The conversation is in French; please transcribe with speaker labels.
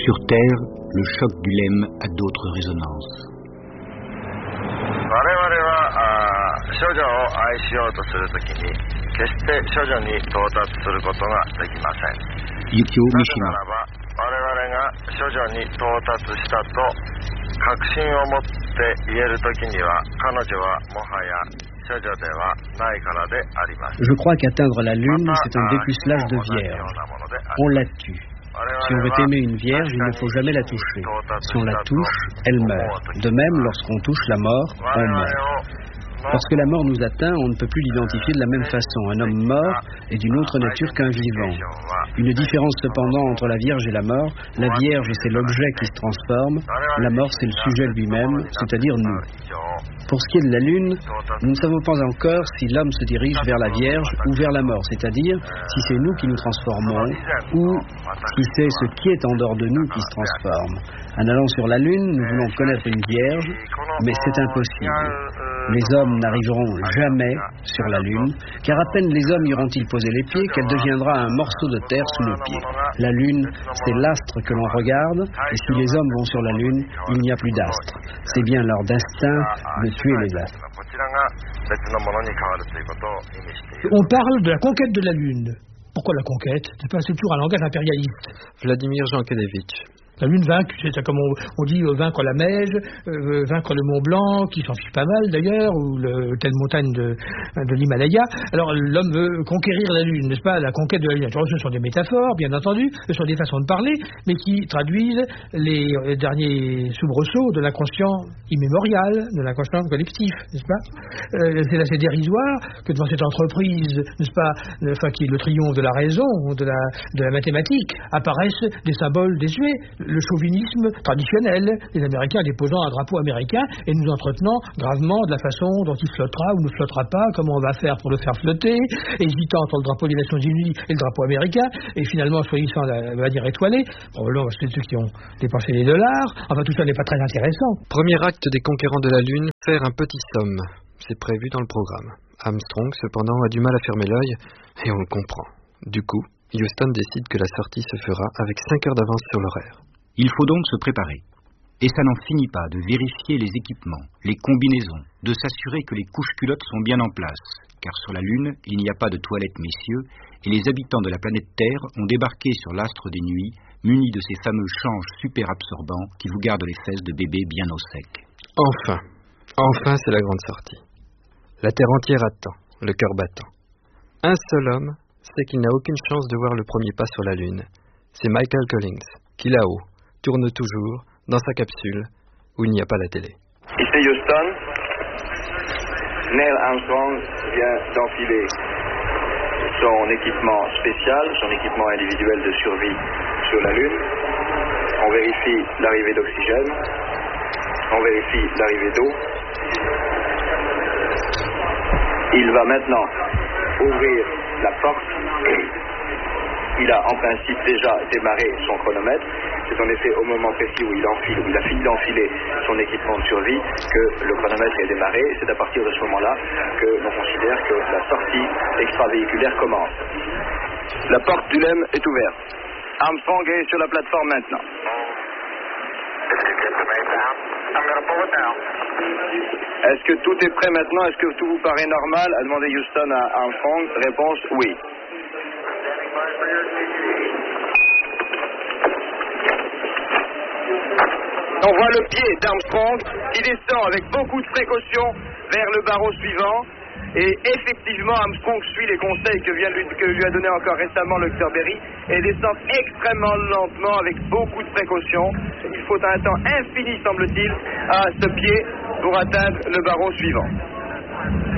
Speaker 1: Sur Terre, le choc du LEM a d'autres résonances. Yukio Mishima.
Speaker 2: Je crois qu'atteindre la Lune, c'est un dépucelage de vierge. On la tue. Si on veut aimer une vierge, il ne faut jamais la toucher. Si on la touche, elle meurt. De même, lorsqu'on touche la mort, on meurt. Lorsque la mort nous atteint, on ne peut plus l'identifier de la même façon. Un homme mort est d'une autre nature qu'un vivant. Une différence cependant entre la Vierge et la mort. La Vierge, c'est l'objet qui se transforme. La mort, c'est le sujet lui-même, c'est-à-dire nous. Pour ce qui est de la Lune, nous ne savons pas encore si l'homme se dirige vers la Vierge ou vers la mort, c'est-à-dire si c'est nous qui nous transformons ou si c'est ce qui est en dehors de nous qui se transforme. En allant sur la Lune, nous voulons connaître une Vierge, mais c'est impossible. Les hommes n'arriveront jamais sur la Lune, car à peine les hommes y auront-ils posé les pieds qu'elle deviendra un morceau de terre sous nos pieds. La Lune, c'est l'astre que l'on regarde, et si les hommes vont sur la Lune, il n'y a plus d'astre. C'est bien leur destin de tuer les astres.
Speaker 3: On parle de la conquête de la Lune. Pourquoi la conquête? C'est toujours un langage impérialiste.
Speaker 4: Vladimir Jankélévitch.
Speaker 3: La Lune vaincre, c'est comme on dit vaincre la Meije, vaincre le Mont Blanc, qui s'en fiche pas mal d'ailleurs, ou telle montagne de l'Himalaya. Alors l'homme veut conquérir la Lune, n'est-ce pas? La conquête de la Lune. Alors, ce sont des métaphores, bien entendu, ce sont des façons de parler, mais qui traduisent les derniers soubresauts de l'inconscient immémorial, de l'inconscient collectif, n'est-ce pas? C'est assez dérisoire que devant cette entreprise, n'est-ce pas, qui est le triomphe de la raison, de la mathématique, apparaissent des symboles désuets. Le chauvinisme traditionnel, les Américains déposant un drapeau américain et nous entretenant gravement de la façon dont il flottera ou ne flottera pas, comment on va faire pour le faire flotter, hésitant entre le drapeau des Nations Unies et le drapeau américain, et finalement choisissant la bannière étoilée, probablement parce que c'est ceux qui ont dépensé les dollars. Enfin, tout ça n'est pas très intéressant.
Speaker 4: Premier acte des conquérants de la Lune, faire un petit somme. C'est prévu dans le programme. Armstrong, cependant, a du mal à fermer l'œil, et on le comprend. Du coup, Houston décide que la sortie se fera avec 5 heures d'avance sur l'horaire.
Speaker 1: Il faut donc se préparer. Et ça n'en finit pas de vérifier les équipements, les combinaisons, de s'assurer que les couches-culottes sont bien en place, car sur la Lune, il n'y a pas de toilettes, messieurs, et les habitants de la planète Terre ont débarqué sur l'astre des nuits, munis de ces fameux changes super absorbants qui vous gardent les fesses de bébé bien au sec.
Speaker 4: Enfin c'est la grande sortie. La Terre entière attend, le cœur battant. Un seul homme sait qu'il n'a aucune chance de voir le premier pas sur la Lune. C'est Michael Collins, qui là-haut tourne toujours dans sa capsule où il n'y a pas la télé.
Speaker 5: Ici Houston, Neil Armstrong vient d'enfiler son équipement spécial, son équipement individuel de survie sur la Lune. On vérifie l'arrivée d'oxygène, on vérifie l'arrivée d'eau. Il va maintenant ouvrir la porte. Il a en principe déjà démarré son chronomètre. C'est en effet au moment précis où il a fini d'enfiler son équipement de survie que le chronomètre est démarré. C'est à partir de ce moment-là que l'on considère que la sortie extravéhiculaire commence. La porte du LEM est ouverte. Armstrong est sur la plateforme maintenant. Est-ce que tout est prêt maintenant? Est-ce que tout vous paraît normal? A demandé Houston à Armstrong. Réponse oui. On voit le pied d'Armstrong qui descend avec beaucoup de précaution vers le barreau suivant. Et effectivement, Armstrong suit les conseils que lui a donné encore récemment le Dr Berry et descend extrêmement lentement avec beaucoup de précaution. Il faut un temps infini, semble-t-il, à ce pied pour atteindre le barreau suivant.